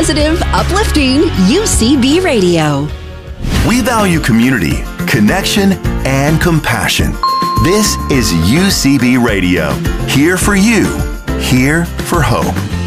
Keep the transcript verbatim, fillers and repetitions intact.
positive, uplifting U C B Radio. We value community, connection, and compassion. This is U C B Radio. Here for you. Here for hope.